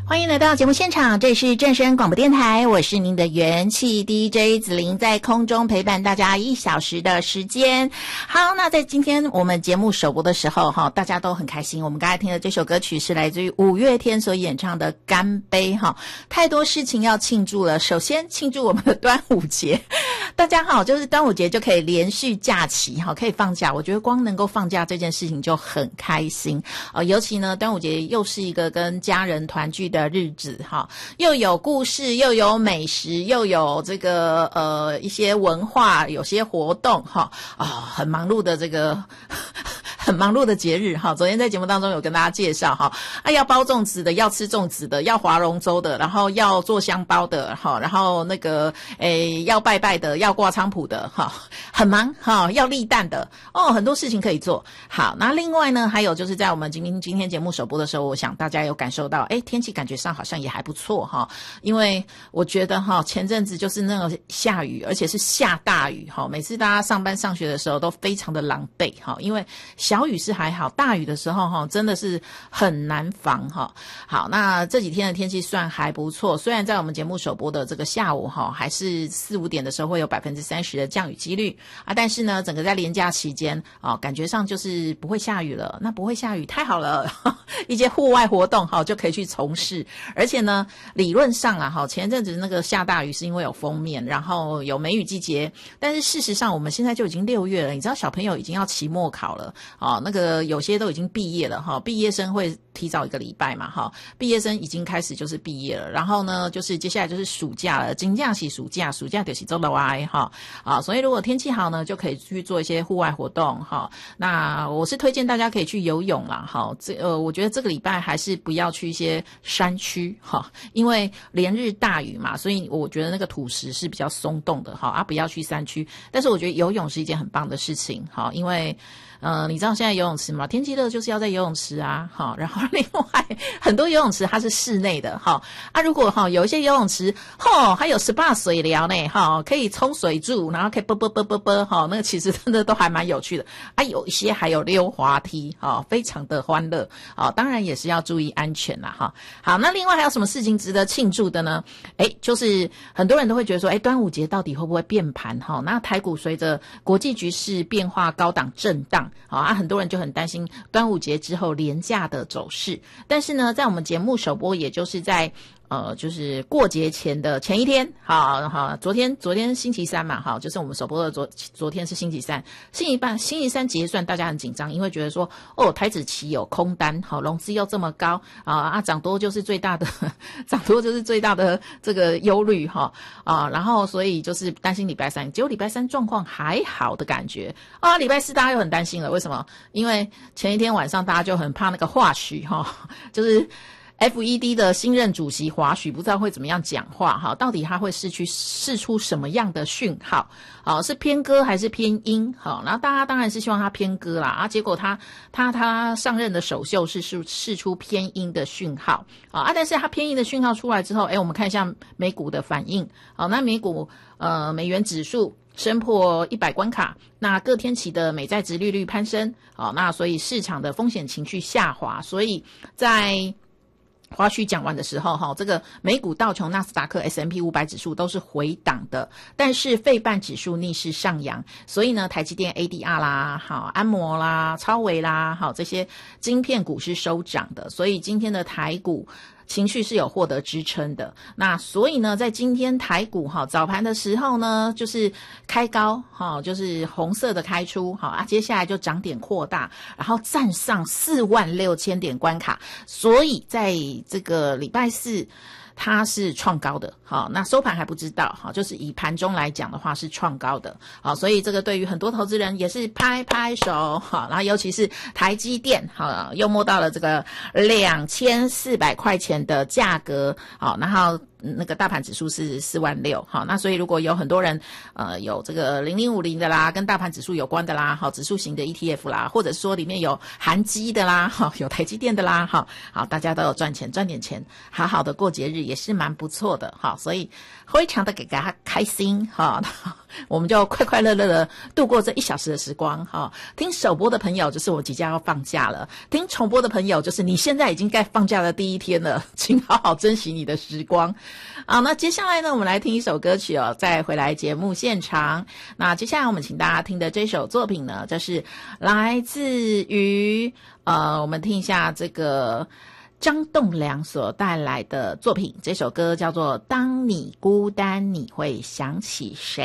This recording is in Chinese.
欢迎来到节目现场，这是正声广播电台，我是您的元气 DJ 子琳，在空中陪伴大家1小时的时间。好，那在今天我们节目首播的时候大家都很开心。我们刚才听的这首歌曲是来自于五月天所演唱的《干杯》太多事情要庆祝了。首先庆祝我们的端午节，大家就是端午节就可以连续假期可以放假，我觉得光能够放假这件事情就很开心尤其呢端午节又是一个跟家人团聚的日子又有故事，又有美食，又有这个一些文化，有些活动很忙碌的这个很忙碌的节日昨天在节目当中有跟大家介绍要包粽子的，要吃粽子的，要划龙舟的，然后要做香包的然后那个要拜拜的，要挂菖蒲的很忙要立蛋的很多事情可以做。好，那另外呢还有就是在我们今天节目首播的时候，我想大家有感受到天气感觉上好像也还不错因为我觉得前阵子就是那个下雨，而且是下大雨每次大家上班上学的时候都非常的狼狈因为小雨是还好，大雨的时候真的是很难防好，那这几天的天气算还不错，虽然在我们节目首播的这个下午还是4、5点的时候会有30%的降雨几率但是呢整个在连假期间感觉上就是不会下雨了。那不会下雨太好了一些户外活动就可以去从事。而且呢理论上前阵子那个下大雨是因为有锋面，然后有梅雨季节，但是事实上我们现在就已经6月了，你知道小朋友已经要期末考了那个有些都已经毕业了毕业生会提早1个礼拜嘛毕业生已经开始就是毕业了，然后呢就是接下来就是暑假了，真正是暑假就是做了歪所以如果天气好呢就可以去做一些户外活动那我是推荐大家可以去游泳啦我觉得这个礼拜还是不要去一些山区因为连日大雨嘛，所以我觉得那个土石是比较松动的不要去山区。但是我觉得游泳是一件很棒的事情因为你知道现在游泳池吗？天气热就是要在游泳池然后另外很多游泳池它是室内的如果有一些游泳池还有 SPA 水疗呢可以冲水柱，然后可以啵那个其实真的都还蛮有趣的有一些还有溜滑梯非常的欢乐当然也是要注意安全啦好，那另外还有什么事情值得庆祝的呢？就是很多人都会觉得说端午节到底会不会变盘那台股随着国际局势变化高档震荡很多人就很担心端午节之后连假的走势。但是呢在我们节目首播，也就是在就是过节前的前一天昨天星期三嘛就是我们首播的昨天是星期三，星期三结算大家很紧张，因为觉得说台指期有空单融资又这么高涨多就是最大的这个忧虑然后所以就是担心礼拜三，结果礼拜三状况还好的感觉礼拜四大家又很担心了。为什么？因为前一天晚上大家就很怕那个华许就是FED 的新任主席华许不知道会怎么样讲话到底他会释出什么样的讯号是偏鸽还是偏鹰然后大家当然是希望他偏鸽啦结果他上任的首秀是释出偏鹰的讯号但是他偏鹰的讯号出来之后我们看一下美股的反应那美股美元指数升破100关卡，那各天期的美债殖利率攀升那所以市场的风险情绪下滑，所以在华许讲完的时候这个美股道琼纳斯达克 S&P 500指数都是回档的，但是费半指数逆势上扬，所以呢台积电 ADR 啦安摩啦超微啦这些晶片股是收涨的，所以今天的台股情绪是有获得支撑的。那所以呢在今天台股早盘的时候呢就是开高就是红色的开出接下来就涨点扩大，然后站上46000点关卡，所以在这个礼拜四它是创高的那收盘还不知道就是以盘中来讲的话是创高的所以这个对于很多投资人也是拍拍手然后尤其是台积电又摸到了这个2400块钱的价格然后那个大盘指数是46000，好，那所以如果有很多人有这个0050的啦，跟大盘指数有关的啦，好，指数型的 ETF 啦，或者说里面有韩基的啦，好，有台积电的啦，好，大家都有赚钱，赚点钱，好好的过节日也是蛮不错的，好，所以非常的给大家开心，好，我们就快快乐乐的度过这1小时的时光，好，听首播的朋友就是我即将要放假了，听重播的朋友就是你现在已经该放假的第一天了，请好好珍惜你的时光。好，那接下来呢，我们来听一首歌曲哦，再回来节目现场。那接下来我们请大家听的这首作品呢，就是来自于我们听一下这个张栋梁所带来的作品，这首歌叫做《当你孤单你会想起谁》。